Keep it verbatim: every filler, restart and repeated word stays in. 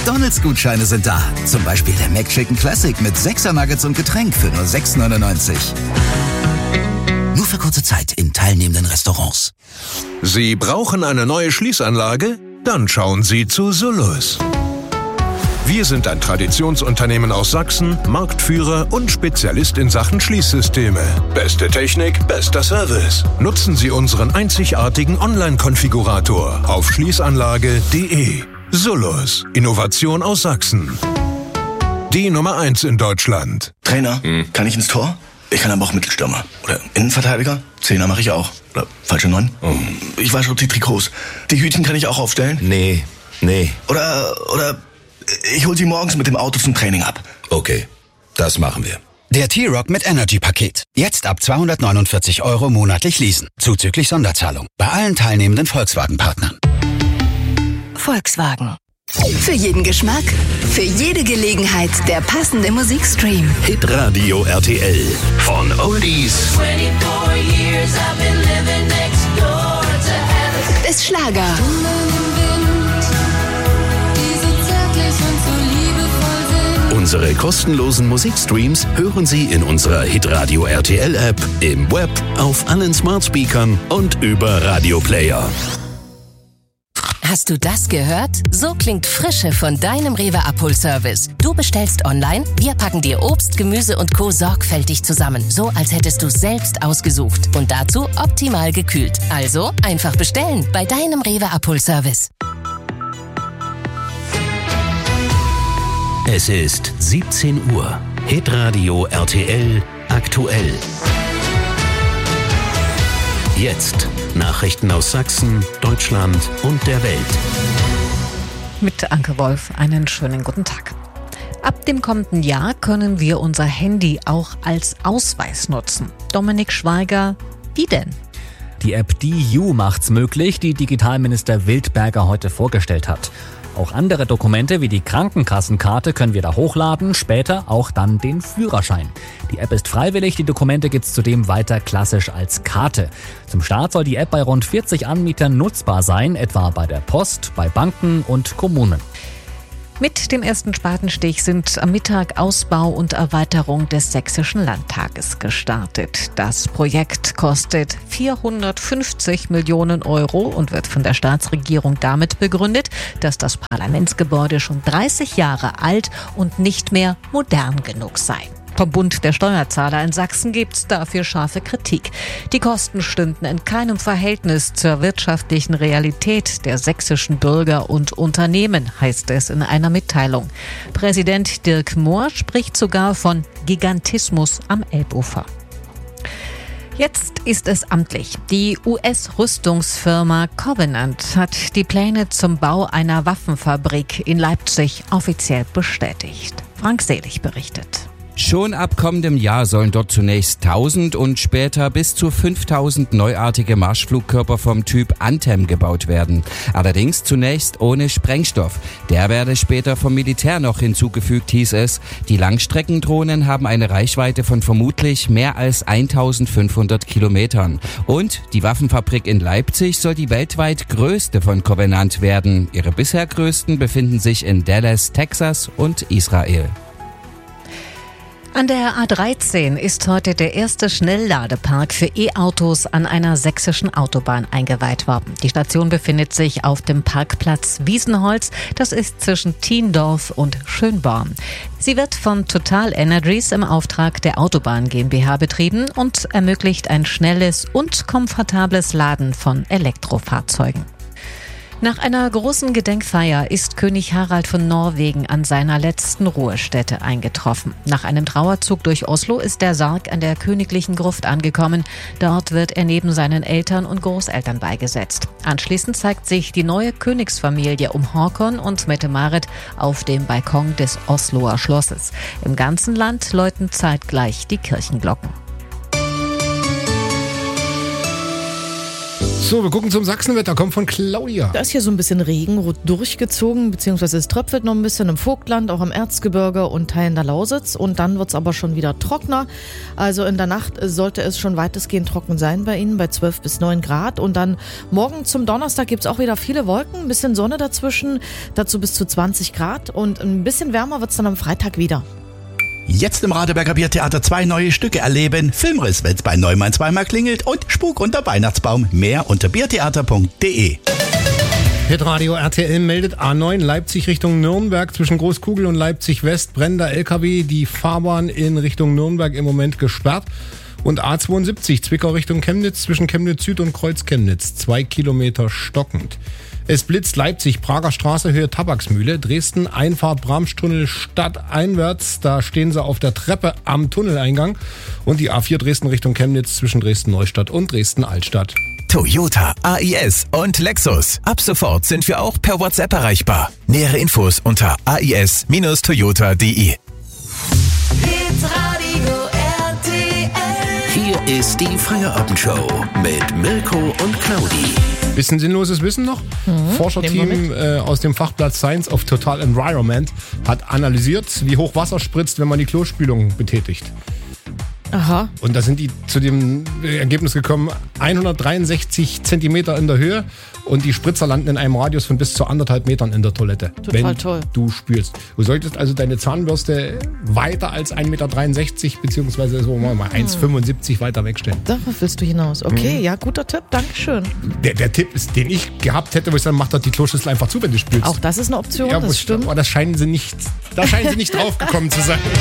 McDonald's-Gutscheine sind da. Zum Beispiel der McChicken Classic mit sechser Nuggets und Getränk für nur sechs neunundneunzig. Nur für kurze Zeit in teilnehmenden Restaurants. Sie brauchen eine neue Schließanlage? Dann schauen Sie zu Sullus. Wir sind ein Traditionsunternehmen aus Sachsen, Marktführer und Spezialist in Sachen Schließsysteme. Beste Technik, bester Service. Nutzen Sie unseren einzigartigen Online-Konfigurator auf schließanlage punkt de. Sullus, Innovation aus Sachsen. Die Nummer eins in Deutschland. Trainer, hm. kann ich ins Tor? Ich kann aber auch Mittelstürmer. Oder Innenverteidiger? Zehner mache ich auch. Oder falsche Neun? Oh. Ich wasche auch die Trikots. Die Hütchen kann ich auch aufstellen? Nee, nee. Oder, oder ich hol sie morgens mit dem Auto zum Training ab. Okay, das machen wir. Der T-Rock mit Energy-Paket. Jetzt ab zweihundertneunundvierzig Euro monatlich leasen. Zuzüglich Sonderzahlung. Bei allen teilnehmenden Volkswagen-Partnern. Volkswagen. Für jeden Geschmack, für jede Gelegenheit der passende Musikstream. Hitradio R T L. Von Oldies bis Schlager. Unsere kostenlosen Musikstreams hören Sie in unserer Hitradio R T L App, im Web, auf allen Smartspeakern und über Radioplayer. Hast du das gehört? So klingt Frische von deinem Rewe Abholservice. Du bestellst online, wir packen dir Obst, Gemüse und Co. sorgfältig zusammen. So, als hättest du selbst ausgesucht. Und dazu optimal gekühlt. Also einfach bestellen bei deinem Rewe Abholservice. Es ist siebzehn Uhr. Hitradio R T L aktuell. Jetzt Nachrichten aus Sachsen, Deutschland und der Welt. Mit Anke Wolf einen schönen guten Tag. Ab dem kommenden Jahr können wir unser Handy auch als Ausweis nutzen. Dominik Schweiger, wie denn? Die App D U macht's möglich, die Digitalminister Wildberger heute vorgestellt hat. Auch andere Dokumente wie die Krankenkassenkarte können wir da hochladen, später auch dann den Führerschein. Die App ist freiwillig, die Dokumente gibt's zudem weiter klassisch als Karte. Zum Start soll die App bei rund vierzig Anbietern nutzbar sein, etwa bei der Post, bei Banken und Kommunen. Mit dem ersten Spatenstich sind am Mittag Ausbau und Erweiterung des Sächsischen Landtages gestartet. Das Projekt kostet vierhundertfünfzig Millionen Euro und wird von der Staatsregierung damit begründet, dass das Parlamentsgebäude schon dreißig Jahre alt und nicht mehr modern genug sei. Vom Bund der Steuerzahler in Sachsen gibt's dafür scharfe Kritik. Die Kosten stünden in keinem Verhältnis zur wirtschaftlichen Realität der sächsischen Bürger und Unternehmen, heißt es in einer Mitteilung. Präsident Dirk Mohr spricht sogar von Gigantismus am Elbufer. Jetzt ist es amtlich. Die U S-Rüstungsfirma Covenant hat die Pläne zum Bau einer Waffenfabrik in Leipzig offiziell bestätigt. Frank Selig berichtet. Schon ab kommendem Jahr sollen dort zunächst tausend und später bis zu fünftausend neuartige Marschflugkörper vom Typ Anthem gebaut werden. Allerdings zunächst ohne Sprengstoff. Der werde später vom Militär noch hinzugefügt, hieß es. Die Langstreckendrohnen haben eine Reichweite von vermutlich mehr als eintausendfünfhundert Kilometern. Und die Waffenfabrik in Leipzig soll die weltweit größte von Covenant werden. Ihre bisher größten befinden sich in Dallas, Texas und Israel. An der A dreizehn ist heute der erste Schnellladepark für E-Autos an einer sächsischen Autobahn eingeweiht worden. Die Station befindet sich auf dem Parkplatz Wiesenholz. Das ist zwischen Thiendorf und Schönborn. Sie wird von Total Energies im Auftrag der Autobahn GmbH betrieben und ermöglicht ein schnelles und komfortables Laden von Elektrofahrzeugen. Nach einer großen Gedenkfeier ist König Harald von Norwegen an seiner letzten Ruhestätte eingetroffen. Nach einem Trauerzug durch Oslo ist der Sarg an der königlichen Gruft angekommen. Dort wird er neben seinen Eltern und Großeltern beigesetzt. Anschließend zeigt sich die neue Königsfamilie um Håkon und Mette-Marit auf dem Balkon des Osloer Schlosses. Im ganzen Land läuten zeitgleich die Kirchenglocken. So, wir gucken zum Sachsenwetter. Kommt von Claudia. Da ist hier so ein bisschen Regen durchgezogen, beziehungsweise es tröpfelt noch ein bisschen im Vogtland, auch im Erzgebirge und Teilen der Lausitz. Und dann wird es aber schon wieder trockener. Also in der Nacht sollte es schon weitestgehend trocken sein bei Ihnen, bei zwölf bis neun Grad. Und dann morgen zum Donnerstag gibt es auch wieder viele Wolken, ein bisschen Sonne dazwischen, dazu bis zu zwanzig Grad. Und ein bisschen wärmer wird es dann am Freitag wieder. Jetzt im Radeberger Biertheater zwei neue Stücke erleben. Filmriss, wenn's bei Neumann zweimal klingelt und Spuk unter Weihnachtsbaum. Mehr unter biertheater punkt de. Hitradio R T L meldet A neun Leipzig Richtung Nürnberg. Zwischen Großkugel und Leipzig West brennender L K W. Die Fahrbahn in Richtung Nürnberg im Moment gesperrt. Und A zweiundsiebzig Zwickau Richtung Chemnitz zwischen Chemnitz Süd und Kreuz Chemnitz. Zwei Kilometer stockend. Es blitzt Leipzig, Prager Straße, Höhe Tabaksmühle, Dresden, Einfahrt Bramstunnel stadteinwärts. Da stehen sie auf der Treppe am Tunneleingang. Und die A vier Dresden Richtung Chemnitz zwischen Dresden-Neustadt und Dresden-Altstadt. Toyota, A I S und Lexus. Ab sofort sind wir auch per WhatsApp erreichbar. Nähere Infos unter a i s Bindestrich toyota punkt de. Hier ist die Feierabendshow mit Mirko und Claudi. Bisschen sinnloses Wissen noch. Mhm, Forscherteam äh, aus dem Fachblatt Science of Total Environment hat analysiert, wie hoch Wasser spritzt, wenn man die Klospülung betätigt. Aha. Und da sind die zu dem Ergebnis gekommen, hundertdreiundsechzig Zentimeter in der Höhe und die Spritzer landen in einem Radius von bis zu anderthalb Metern in der Toilette. Total wenn toll. Du spülst. Du solltest also deine Zahnbürste weiter als ein Meter dreiundsechzig beziehungsweise so mal eins Komma fünfundsiebzig weiter wegstellen. Darauf willst du hinaus. Okay, mhm. Ja, guter Tipp. Dankeschön. Der, der Tipp ist, den ich gehabt hätte, wo ich dann macht doch die Kloschüssel einfach zu, wenn du spülst. Auch das ist eine Option, ja, das stimmt. Aber das scheinen sie nicht, da scheinen sie nicht drauf gekommen zu sein.